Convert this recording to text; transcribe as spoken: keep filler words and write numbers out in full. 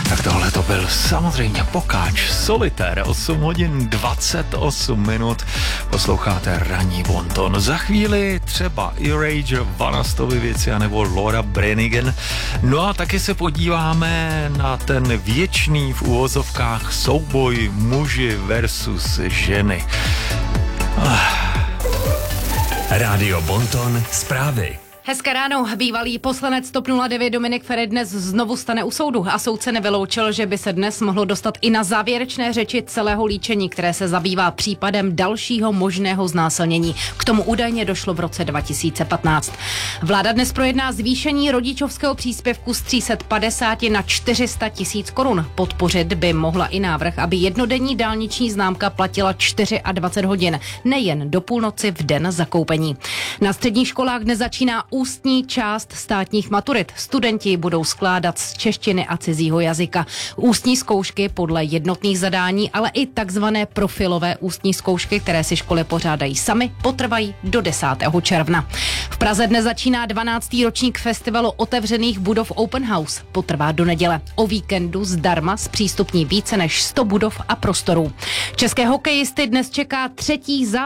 Tak tohle to byl samozřejmě Pokáč Solitaire, osm hodin dvacet osm minut, posloucháte ranní bonton. Za chvíli třeba Erasure, Vanastovy věci, anebo Laura Branigan. No a taky se podíváme na ten věčný v uvozovkách souboj muži versus ženy. Ah. Rádio Bonton, zprávy. Hezké ráno. Bývalý poslanec TOP nula devět Dominik Feri dnes znovu stane u soudu a soudce nevyloučil, že by se dnes mohlo dostat i na závěrečné řeči celého líčení, které se zabývá případem dalšího možného znásilnění. K tomu údajně došlo v roce dva tisíce patnáct. Vláda dnes projedná zvýšení rodičovského příspěvku z tři sta padesát na čtyři sta tisíc korun. Podpořit by mohla i návrh, aby jednodenní dálniční známka platila dvacet čtyři hodin, nejen do půlnoci v den zakoupení. Na středních školách dnes začíná ústní část státních maturit. Studenti budou skládat z češtiny a cizího jazyka. Ústní zkoušky podle jednotných zadání, ale i takzvané profilové ústní zkoušky, které si školy pořádají sami, potrvají do desátého června. V Praze dnes začíná dvanáctý ročník festivalu otevřených budov Open House. Potrvá do neděle. O víkendu zdarma zpřístupní více než sto budov a prostorů. České hokejisty dnes čeká třetí zápas